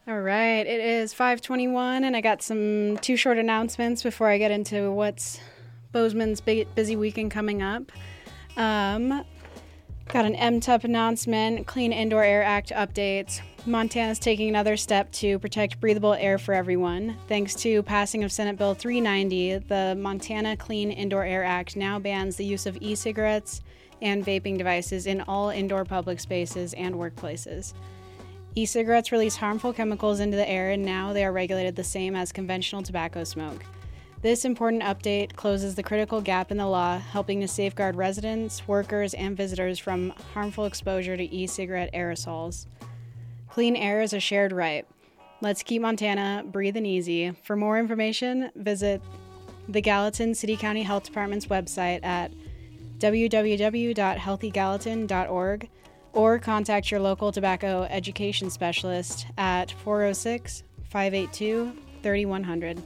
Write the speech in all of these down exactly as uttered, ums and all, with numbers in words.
All right, it is five twenty-one, and I got some two short announcements before I get into what's Bozeman's big, busy weekend coming up. Um, got an M T U P announcement, Clean Indoor Air Act updates. Montana's taking another step to protect breathable air for everyone. Thanks to passing of Senate Bill three ninety, the Montana Clean Indoor Air Act now bans the use of e-cigarettes and vaping devices in all indoor public spaces and workplaces. E-cigarettes release harmful chemicals into the air, and now they are regulated the same as conventional tobacco smoke. This important update closes the critical gap in the law, helping to safeguard residents, workers, and visitors from harmful exposure to e-cigarette aerosols. Clean air is a shared right. Let's keep Montana breathing easy. For more information, visit the Gallatin City County Health Department's website at w w w dot healthy gallatin dot org or contact your local tobacco education specialist at four oh six, five eight two, three one zero zero.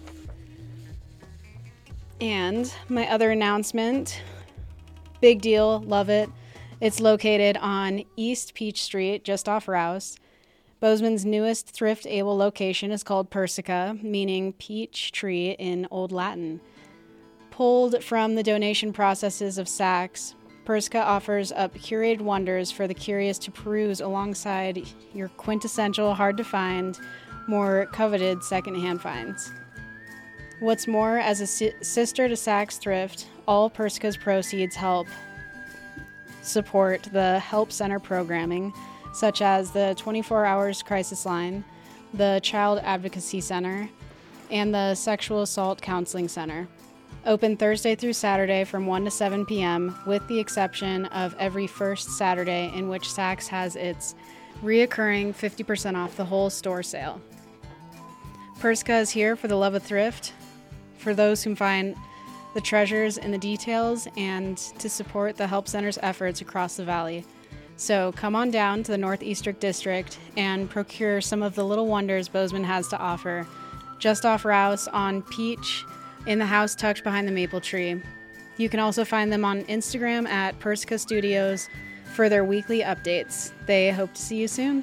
And my other announcement, big deal, love it. It's located on East Peach Street, just off Rouse. Bozeman's newest thrift able location is called Persica, meaning peach tree in Old Latin. Pulled from the donation processes of Saks, Persica offers up curated wonders for the curious to peruse alongside your quintessential, hard-to-find, more coveted secondhand finds. What's more, as a si- sister to Saks Thrift, all Persica's proceeds help support the Help Center programming, such as the twenty-four hours Crisis Line, the Child Advocacy Center, and the Sexual Assault Counseling Center. Open Thursday through Saturday from one to seven p.m., with the exception of every first Saturday, in which Saks has its reoccurring fifty percent off the whole store sale. Persica is here for the love of thrift, for those who find the treasures in the details, and to support the Help Center's efforts across the valley. So come on down to the Northeast District and procure some of the little wonders Bozeman has to offer, just off Rouse on Peach, in the house tucked behind the maple tree. You can also find them on Instagram at Persica Studios for their weekly updates. They hope to see you soon.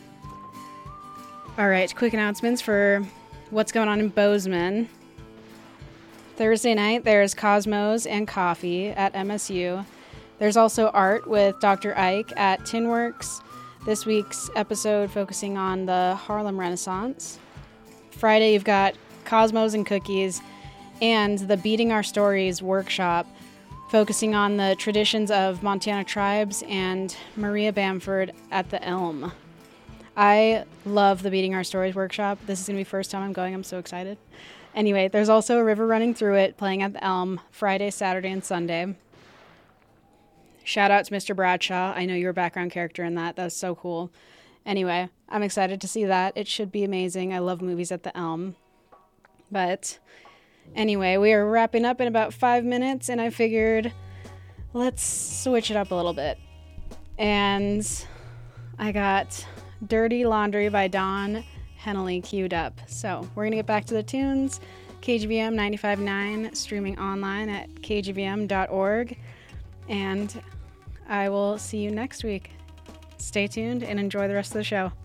All right, quick announcements for what's going on in Bozeman. Thursday night, there's Cosmos and Coffee at M S U. There's also art with Doctor Ike at Tinworks. This week's episode focusing on the Harlem Renaissance. Friday, you've got Cosmos and Cookies and the Beating Our Stories workshop, focusing on the traditions of Montana tribes and Maria Bamford at the Elm. I love the Beating Our Stories workshop. This is going to be the first time I'm going. I'm so excited. Anyway, there's also a river running through it, playing at the Elm, Friday, Saturday, and Sunday. Shout out to Mister Bradshaw. I know you're a background character in that. That's so cool. Anyway, I'm excited to see that. It should be amazing. I love movies at the Elm. But anyway, we are wrapping up in about five minutes, and I figured let's switch it up a little bit. And I got Dirty Laundry by Dawn Henley queued up. So we're going to get back to the tunes. K G V M ninety-five point nine, streaming online at k g v m dot org. And I will see you next week. Stay tuned and enjoy the rest of the show.